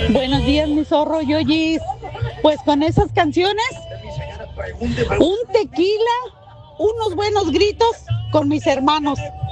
Buenos días, mi zorro Yoyis. Pues con esas canciones, un tequila, unos buenos gritos con mis hermanos.